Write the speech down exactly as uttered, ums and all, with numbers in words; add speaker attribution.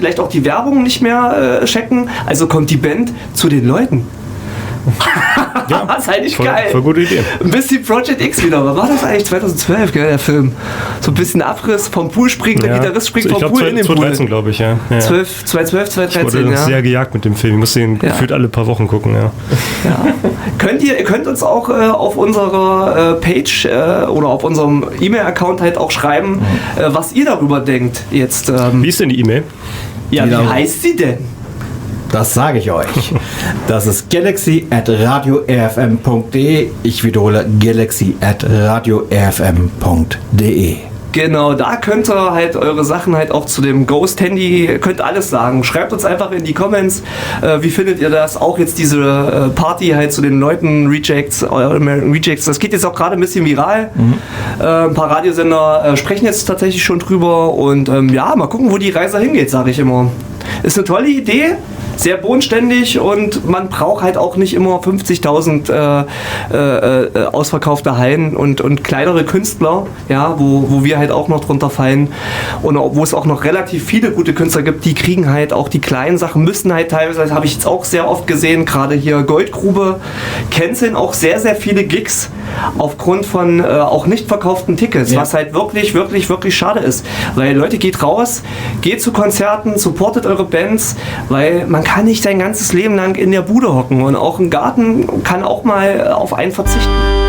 Speaker 1: vielleicht auch die Werbung nicht mehr äh, checken. Also kommt die Band zu den Leuten.
Speaker 2: Ja,
Speaker 1: das ist eigentlich
Speaker 2: voll,
Speaker 1: geil.
Speaker 2: Voll gute Idee.
Speaker 1: Ein bisschen Project X wieder. Was war das eigentlich? zweitausendzwölf, gell, der Film. So ein bisschen Abriss vom Pool springt, der
Speaker 2: Ja.
Speaker 1: Gitarrist springt
Speaker 2: ich
Speaker 1: vom
Speaker 2: glaub,
Speaker 1: Pool in den Pool.
Speaker 2: zweitausenddreizehn, glaube ich, ja. ja.
Speaker 1: zwölf, zweitausendzwölf, zweitausenddreizehn,
Speaker 2: ich wurde
Speaker 1: ja.
Speaker 2: sehr gejagt mit dem Film. Ich muss den
Speaker 1: Ja.
Speaker 2: gefühlt alle paar Wochen gucken, ja.
Speaker 1: Ja. Könnt ihr, ihr könnt uns auch äh, auf unserer äh, Page äh, oder auf unserem E-Mail-Account halt auch schreiben, mhm. äh, was ihr darüber denkt jetzt. Ähm,
Speaker 2: Wie ist denn die E-Mail?
Speaker 1: ja, wie
Speaker 3: Genau.
Speaker 1: heißt sie denn?
Speaker 3: Das sage ich euch. Das ist galaxy at radio r f m punkt d e. Ich wiederhole galaxy at radio r f m punkt d e.
Speaker 1: Genau, da könnt ihr halt eure Sachen halt auch zu dem Ghost-Handy, könnt alles sagen. Schreibt uns einfach in die Comments, äh, wie findet ihr das? Auch jetzt diese äh, Party halt zu den Leuten, Rejects, All American Rejects, das geht jetzt auch gerade ein bisschen viral. Mhm. Äh, ein paar Radiosender äh, sprechen jetzt tatsächlich schon drüber und ähm, ja, mal gucken, wo die Reise hingeht, sage ich immer. Ist eine tolle Idee. Sehr bodenständig und man braucht halt auch nicht immer fünfzigtausend äh, äh, äh, ausverkaufte Hallen und, und kleinere Künstler, ja, wo, wo wir halt auch noch drunter fallen und wo es auch noch relativ viele gute Künstler gibt, die kriegen halt auch die kleinen Sachen, müssen halt teilweise, das habe ich jetzt auch sehr oft gesehen, gerade hier Goldgrube, canceln auch sehr, sehr viele Gigs aufgrund von äh, auch nicht verkauften Tickets, ja. was halt wirklich, wirklich, wirklich schade ist, weil Leute, geht raus, geht zu Konzerten, supportet eure Bands, weil man kann nicht sein ganzes Leben lang in der Bude hocken und auch ein Garten kann auch mal auf einen verzichten.